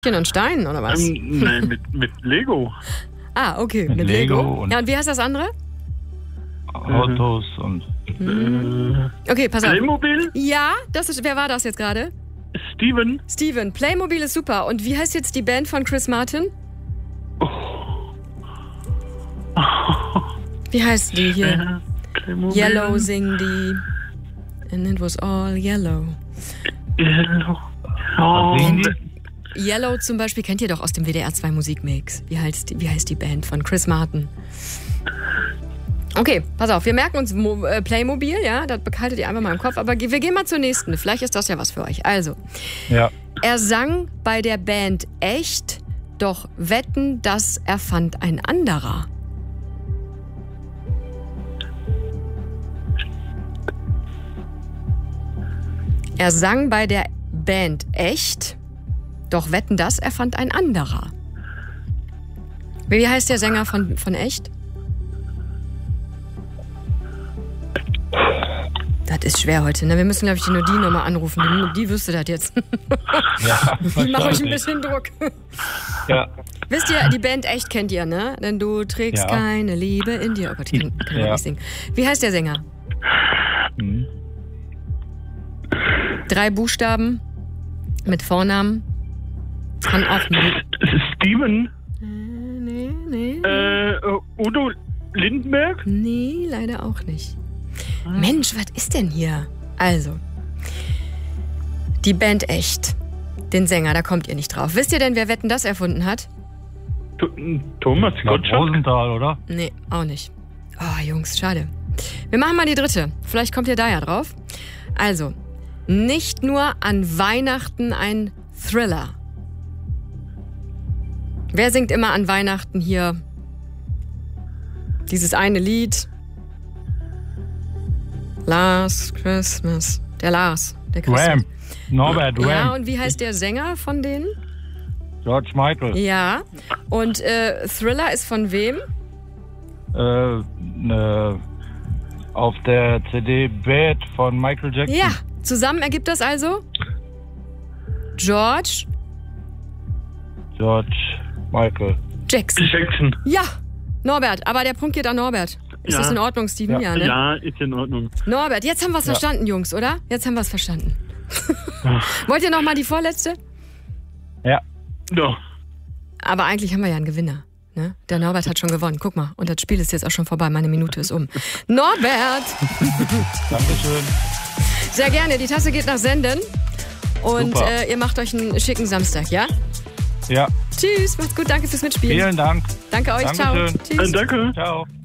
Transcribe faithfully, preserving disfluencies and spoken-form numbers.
und Steinen, oder was? Ähm, nein, mit, mit Lego. Ah, okay, Mit mit Lego Lego. und- Ja, und wie heißt das andere? Autos und Äh, Okay, pass auf. Playmobil? Ja, das ist, wer war das jetzt gerade? Steven? Steven. Playmobil ist super. Und wie heißt jetzt die Band von Chris Martin? Wie heißt die hier? Ja, Playmobil. Yellow singen die. And it was all yellow. Yellow. was Oh, singen die? Yellow zum Beispiel kennt ihr doch aus dem W D R zwei Musikmix. Wie heißt die, wie heißt die Band von Chris Martin? Okay, pass auf, wir merken uns Mo äh, Playmobil, ja, das behaltet ihr einfach mal im Kopf, aber ge wir gehen mal zur nächsten. Vielleicht ist das ja was für euch. Also, Ja. er sang bei der Band echt, doch wetten, das erfand ein anderer. Er sang bei der Band echt, doch wetten, das erfand ein anderer. Wie heißt der Sänger von, von echt? Das ist schwer heute, ne? Wir müssen, glaube ich, die Nadine nochmal anrufen. Die, die wüsste das jetzt. Ja, Ich mache euch ein wahrscheinlich. bisschen Druck. Ja. Wisst ihr, die Band echt kennt ihr, ne? Denn du trägst Ja. keine Liebe in dir. Oh Gott, ich kann, kann Ja. ja. nicht singen. Wie heißt der Sänger? Hm. Drei Buchstaben mit Vornamen. Kann auch nicht. Steven? Nee, nee. Äh, Udo Lindenberg? Nee, leider auch nicht. Mensch, was ist denn hier? Also, die Band echt. Den Sänger, da kommt ihr nicht drauf. Wisst ihr denn, wer Wetten, das erfunden hat? Th- Thomas Laut Gottschalk? Rosenthal, oder? Nee, auch nicht. Oh, Jungs, schade. Wir machen mal die dritte. Vielleicht kommt ihr da ja drauf. Also, nicht nur an Weihnachten ein Thriller. Wer singt immer an Weihnachten hier dieses eine Lied? Last Christmas. Der Lars. Der Christmas. Ram. Norbert Ja, Ram. und wie heißt der Sänger von denen? George Michael. Ja. Und äh, Thriller ist von wem? Äh, ne, auf der C D Bad von Michael Jackson. Ja, zusammen ergibt das also George George Michael. Jackson. Jackson. Ja, Norbert, aber der Punkt geht an Norbert. Ist Ja. das in Ordnung, Steven? Ja. Ja, ne? Ja, ist in Ordnung. Norbert, jetzt haben wir es Ja. verstanden, Jungs, oder? Jetzt haben wir es verstanden. Wollt ihr noch mal die vorletzte? Ja. Ja. Aber eigentlich haben wir ja einen Gewinner. Ne? Der Norbert hat schon gewonnen. Guck mal, und das Spiel ist jetzt auch schon vorbei. Meine Minute ist um. Norbert! Dankeschön. Sehr gerne. Die Tasse geht nach Senden. Und Super. äh, ihr macht euch einen schicken Samstag, ja? Ja. Tschüss, macht's gut. Danke fürs Mitspielen. Vielen Dank. Danke euch. Dankeschön. Ciao. Tschüss. Äh, danke. Ciao.